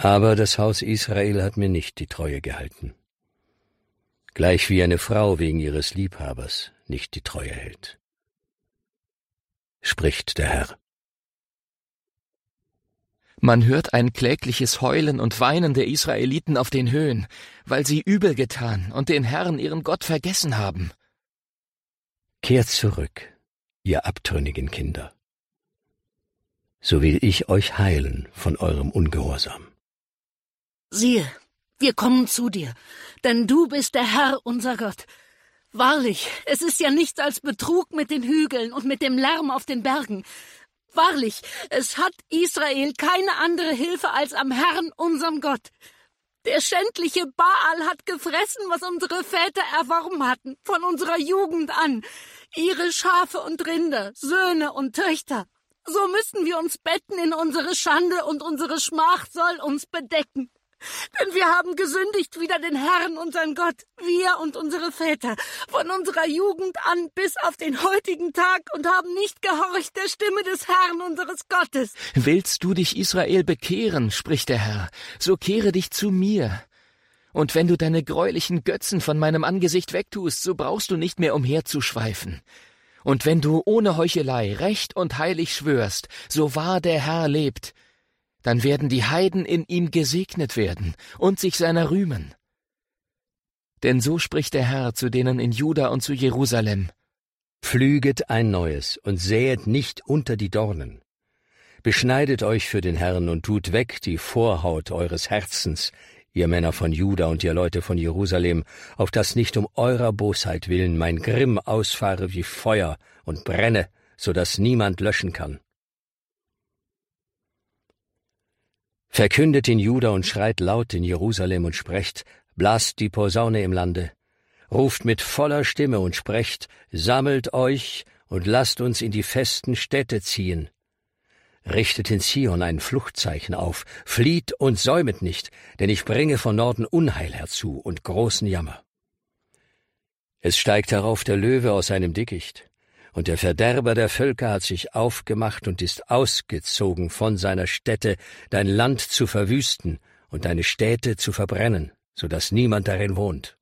Aber das Haus Israel hat mir nicht die Treue gehalten, gleich wie eine Frau wegen ihres Liebhabers nicht die Treue hält, spricht der Herr. Man hört ein klägliches Heulen und Weinen der Israeliten auf den Höhen, weil sie übel getan und den Herrn, ihren Gott, vergessen haben. Kehrt zurück, ihr abtrünnigen Kinder, so will ich euch heilen von eurem Ungehorsam. Siehe, wir kommen zu dir, denn du bist der Herr, unser Gott. Wahrlich, es ist ja nichts als Betrug mit den Hügeln und mit dem Lärm auf den Bergen. Wahrlich, es hat Israel keine andere Hilfe als am Herrn, unserem Gott. Der schändliche Baal hat gefressen, was unsere Väter erworben hatten, von unserer Jugend an. Ihre Schafe und Rinder, Söhne und Töchter. So müssen wir uns betten in unsere Schande, und unsere Schmach soll uns bedecken. Denn wir haben gesündigt wider den Herrn, unseren Gott, wir und unsere Väter, von unserer Jugend an bis auf den heutigen Tag, und haben nicht gehorcht der Stimme des Herrn, unseres Gottes. Willst du dich, Israel, bekehren, spricht der Herr, so kehre dich zu mir. Und wenn du deine greulichen Götzen von meinem Angesicht wegtust, so brauchst du nicht mehr umherzuschweifen. Und wenn du ohne Heuchelei recht und heilig schwörst, so wahr der Herr lebt, dann werden die Heiden in ihm gesegnet werden und sich seiner rühmen. Denn so spricht der Herr zu denen in Juda und zu Jerusalem: Pflüget ein neues und säet nicht unter die Dornen. Beschneidet euch für den Herrn und tut weg die Vorhaut eures Herzens, ihr Männer von Juda und ihr Leute von Jerusalem, auf dass nicht um eurer Bosheit willen mein Grimm ausfahre wie Feuer und brenne, so dass niemand löschen kann. Verkündet in Juda und schreit laut in Jerusalem und sprecht, blast die Posaune im Lande, ruft mit voller Stimme und sprecht, sammelt euch und lasst uns in die festen Städte ziehen. Richtet in Zion ein Fluchtzeichen auf, flieht und säumet nicht, denn ich bringe von Norden Unheil herzu und großen Jammer. Es steigt herauf der Löwe aus seinem Dickicht, und der Verderber der Völker hat sich aufgemacht und ist ausgezogen von seiner Stätte, dein Land zu verwüsten und deine Städte zu verbrennen, so dass niemand darin wohnt.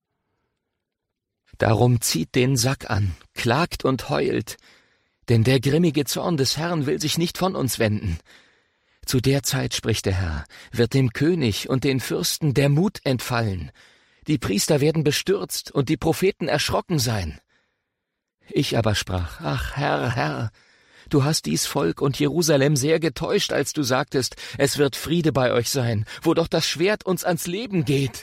Darum zieht den Sack an, klagt und heult, denn der grimmige Zorn des Herrn will sich nicht von uns wenden. Zu der Zeit, spricht der Herr, wird dem König und den Fürsten der Mut entfallen. Die Priester werden bestürzt und die Propheten erschrocken sein. Ich aber sprach, ach Herr, Herr, du hast dies Volk und Jerusalem sehr getäuscht, als du sagtest, es wird Friede bei euch sein, wo doch das Schwert uns ans Leben geht.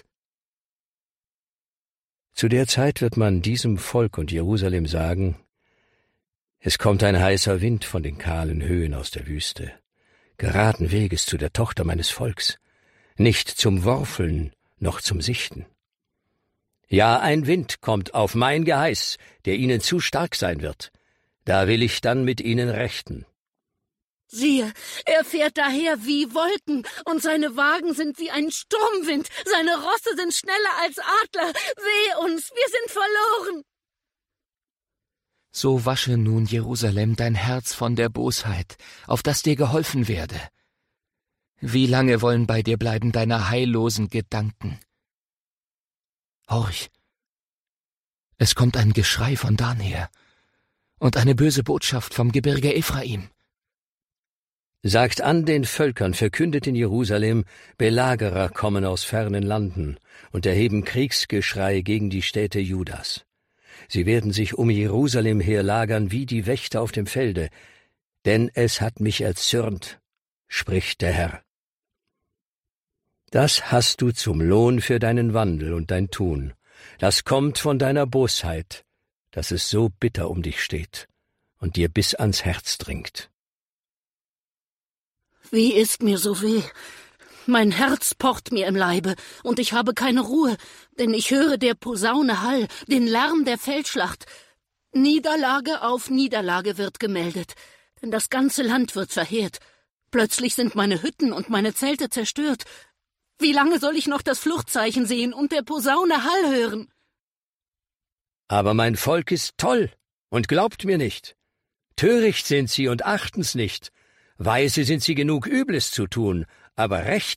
Zu der Zeit wird man diesem Volk und Jerusalem sagen, es kommt ein heißer Wind von den kahlen Höhen aus der Wüste, geraden Weges zu der Tochter meines Volks, nicht zum Worfeln noch zum Sichten. Ja, ein Wind kommt auf mein Geheiß, der ihnen zu stark sein wird. Da will ich dann mit ihnen rechten. Siehe, er fährt daher wie Wolken, und seine Wagen sind wie ein Sturmwind, seine Rosse sind schneller als Adler. Wehe uns, wir sind verloren. So wasche nun, Jerusalem, dein Herz von der Bosheit, auf dass dir geholfen werde. Wie lange wollen bei dir bleiben deine heillosen Gedanken? Horch, es kommt ein Geschrei von Dan her und eine böse Botschaft vom Gebirge Ephraim. Sagt an den Völkern, verkündet in Jerusalem, Belagerer kommen aus fernen Landen und erheben Kriegsgeschrei gegen die Städte Judas. Sie werden sich um Jerusalem her lagern wie die Wächter auf dem Felde, denn es hat mich erzürnt, spricht der Herr. Das hast du zum Lohn für deinen Wandel und dein Tun. Das kommt von deiner Bosheit, dass es so bitter um dich steht und dir bis ans Herz dringt. Wie ist mir so weh? Mein Herz pocht mir im Leibe, und ich habe keine Ruhe, denn ich höre der Posaune Hall, den Lärm der Feldschlacht. Niederlage auf Niederlage wird gemeldet, denn das ganze Land wird verheert. Plötzlich sind meine Hütten und meine Zelte zerstört. Wie lange soll ich noch das Fluchtzeichen sehen und der Posaune Hall hören? Aber mein Volk ist toll und glaubt mir nicht. Töricht sind sie und achten's nicht. Weise sind sie genug, Übles zu tun, aber Recht